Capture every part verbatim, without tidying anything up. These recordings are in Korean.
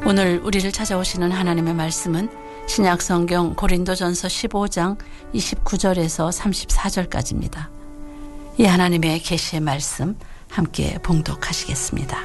오늘 우리를 찾아오시는 하나님의 말씀은 신약성경 고린도전서 십오 장 이십구 절에서 삼십사 절까지입니다. 이 하나님의 계시의 말씀 함께 봉독하시겠습니다.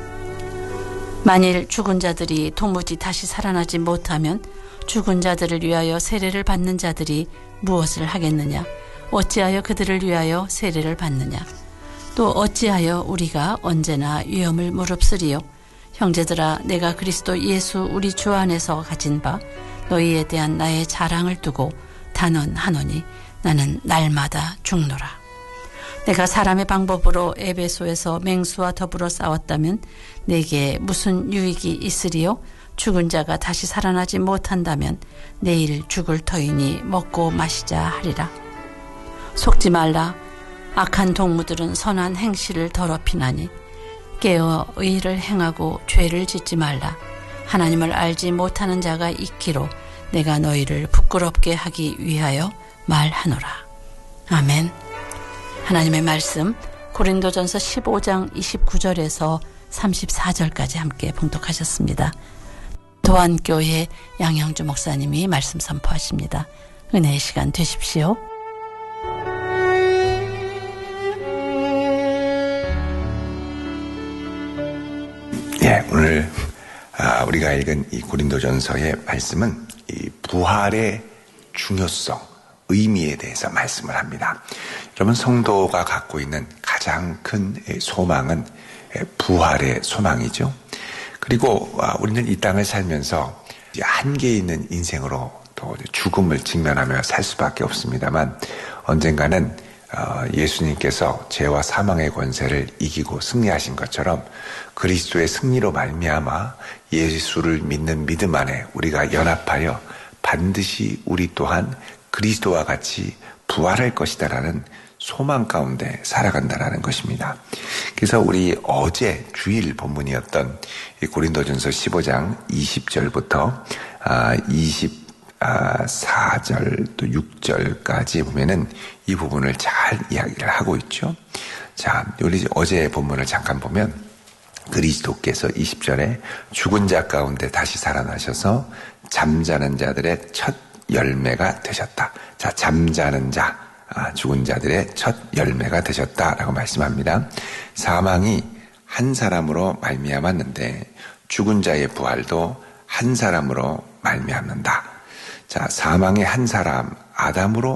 만일 죽은 자들이 도무지 다시 살아나지 못하면 죽은 자들을 위하여 세례를 받는 자들이 무엇을 하겠느냐? 어찌하여 그들을 위하여 세례를 받느냐? 또 어찌하여 우리가 언제나 위험을 무릅쓰리요? 형제들아, 내가 그리스도 예수 우리 주 안에서 가진 바 너희에 대한 나의 자랑을 두고 단언하노니 나는 날마다 죽노라. 내가 사람의 방법으로 에베소에서 맹수와 더불어 싸웠다면 내게 무슨 유익이 있으리요? 죽은 자가 다시 살아나지 못한다면 내일 죽을 터이니 먹고 마시자 하리라. 속지 말라. 악한 동무들은 선한 행실을 더럽히나니 깨어 의를 행하고 죄를 짓지 말라. 하나님을 알지 못하는 자가 있기로 내가 너희를 부끄럽게 하기 위하여 말하노라. 아멘. 하나님의 말씀 고린도전서 십오 장 이십구 절에서 삼십사 절까지 함께 봉독하셨습니다. 도안교회 양영주 목사님이 말씀 선포하십니다. 은혜의 시간 되십시오. 예, 오늘 아, 우리가 읽은 이 고린도전서의 말씀은 이 부활의 중요성, 의미에 대해서 말씀을 합니다. 여러분, 성도가 갖고 있는 가장 큰 소망은 부활의 소망이죠. 그리고 우리는 이 땅을 살면서 한계 있는 인생으로 또 죽음을 직면하며 살 수밖에 없습니다만, 언젠가는 예수님께서 죄와 사망의 권세를 이기고 승리하신 것처럼 그리스도의 승리로 말미암아 예수를 믿는 믿음 안에 우리가 연합하여 반드시 우리 또한 그리스도와 같이 부활할 것이다라는 소망 가운데 살아간다라는 것입니다. 그래서 우리 어제 주일 본문이었던 고린도전서 십오 장 이십 절부터 이십사 절 또 육 절까지 보면은 이 부분을 잘 이야기를 하고 있죠. 자, 우리 어제 본문을 잠깐 보면 그리스도께서 이십 절에 죽은 자 가운데 다시 살아나셔서 잠자는 자들의 첫 열매가 되셨다. 자, 잠자는 자, 아, 죽은 자들의 첫 열매가 되셨다라고 말씀합니다. 사망이 한 사람으로 말미암았는데 죽은 자의 부활도 한 사람으로 말미암는다. 자, 사망의 한 사람 아담으로